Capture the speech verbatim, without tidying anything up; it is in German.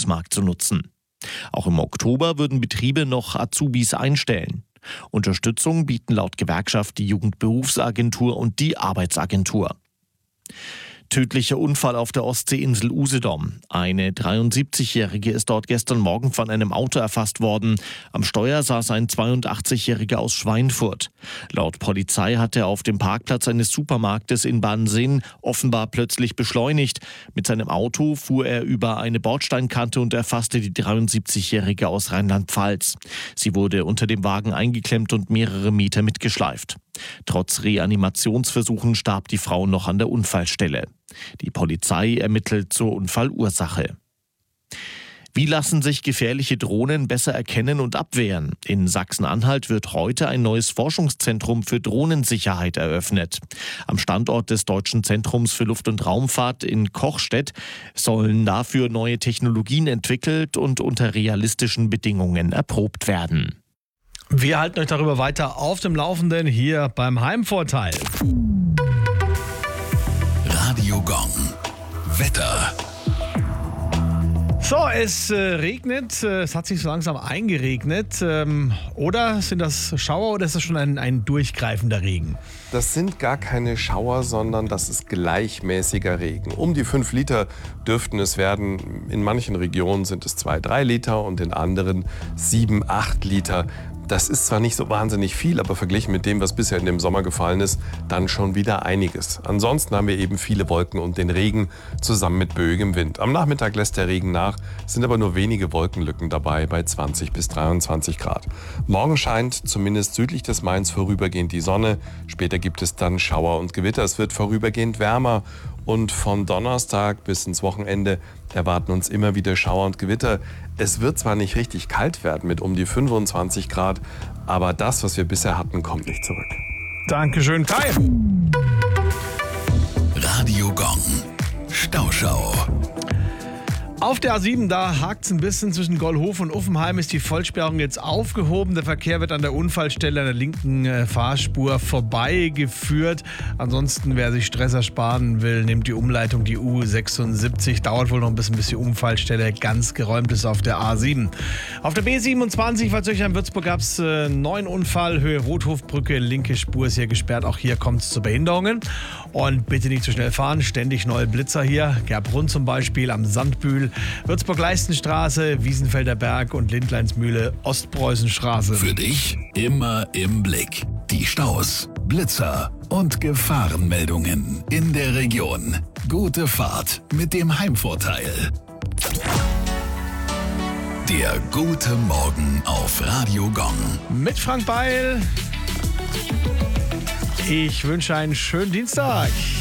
Nachwuchsmarkt zu nutzen. Auch im Oktober würden Betriebe noch Azubis einstellen. Unterstützung bieten laut Gewerkschaft die Jugendberufsagentur und die Arbeitsagentur. Tödlicher Unfall auf der Ostseeinsel Usedom. Eine dreiundsiebzigjährige ist dort gestern Morgen von einem Auto erfasst worden. Am Steuer saß ein zweiundachtzigjähriger aus Schweinfurt. Laut Polizei hat er auf dem Parkplatz eines Supermarktes in Bansin offenbar plötzlich beschleunigt. Mit seinem Auto fuhr er über eine Bordsteinkante und erfasste die dreiundsiebzigjährige aus Rheinland-Pfalz. Sie wurde unter dem Wagen eingeklemmt und mehrere Meter mitgeschleift. Trotz Reanimationsversuchen starb die Frau noch an der Unfallstelle. Die Polizei ermittelt zur Unfallursache. Wie lassen sich gefährliche Drohnen besser erkennen und abwehren? In Sachsen-Anhalt wird heute ein neues Forschungszentrum für Drohnensicherheit eröffnet. Am Standort des Deutschen Zentrums für Luft- und Raumfahrt in Kochstedt sollen dafür neue Technologien entwickelt und unter realistischen Bedingungen erprobt werden. Wir halten euch darüber weiter auf dem Laufenden hier beim Heimvorteil. Radio Gong. Wetter. So, es äh, regnet, äh, es hat sich so langsam eingeregnet. Ähm, oder sind das Schauer oder ist das schon ein, ein durchgreifender Regen? Das sind gar keine Schauer, sondern das ist gleichmäßiger Regen. Um die fünf Liter dürften es werden. In manchen Regionen sind es zwei, drei Liter und in anderen sieben, acht Liter. Das ist zwar nicht so wahnsinnig viel, aber verglichen mit dem, was bisher in dem Sommer gefallen ist, dann schon wieder einiges. Ansonsten haben wir eben viele Wolken und den Regen zusammen mit böigem Wind. Am Nachmittag lässt der Regen nach, sind aber nur wenige Wolkenlücken dabei bei zwanzig bis dreiundzwanzig Grad. Morgen scheint zumindest südlich des Mains vorübergehend die Sonne. Später gibt es dann Schauer und Gewitter. Es wird vorübergehend wärmer. Und von Donnerstag bis ins Wochenende erwarten uns immer wieder Schauer und Gewitter. Es wird zwar nicht richtig kalt werden mit um die fünfundzwanzig Grad, aber das, was wir bisher hatten, kommt nicht zurück. Dankeschön, Kai. Radio Gong. Stauschau. Auf der A sieben, da hakt es ein bisschen zwischen Gollhof und Uffenheim, ist die Vollsperrung jetzt aufgehoben. Der Verkehr wird an der Unfallstelle an der linken äh, Fahrspur vorbeigeführt. Ansonsten, wer sich Stress ersparen will, nimmt die Umleitung, die U sechsundsiebzig. Dauert wohl noch ein bisschen, bis die Unfallstelle ganz geräumt ist auf der A sieben. Auf der B siebenundzwanzig, Waldsürchem-Würzburg, gab es äh, einen neuen Unfall. Höhe Rothofbrücke, linke Spur ist hier gesperrt. Auch hier kommt es zu Behinderungen. Und bitte nicht zu schnell fahren, ständig neue Blitzer hier. Gerbrunn zum Beispiel am Sandbühl. Würzburg-Leistenstraße, Wiesenfelder Berg und Lindleinsmühle, Ostpreußenstraße. Für dich immer im Blick. Die Staus, Blitzer und Gefahrenmeldungen in der Region. Gute Fahrt mit dem Heimvorteil. Der gute Morgen auf Radio Gong. Mit Frank Beil. Ich wünsche einen schönen Dienstag.